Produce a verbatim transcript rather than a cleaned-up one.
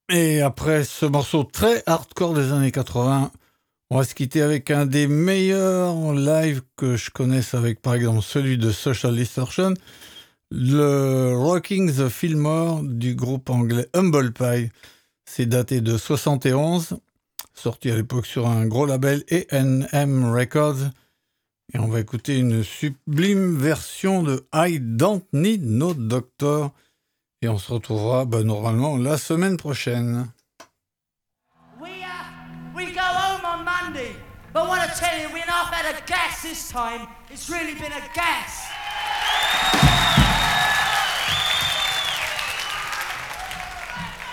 Et après ce morceau très hardcore des années quatre-vingts, on va se quitter avec un des meilleurs lives que je connaisse, avec par exemple celui de Social Distortion, le Rocking the Fillmore du groupe anglais Humble Pie. C'est daté de soixante et onze, sorti à l'époque sur un gros label A and M Records. Et on va écouter une sublime version de I Don't Need No Doctor. Et on se retrouvera bah, normalement la semaine prochaine. We, uh, we go home on Monday, but I want to tell you, we're not had a gas this time. It's really been a gas.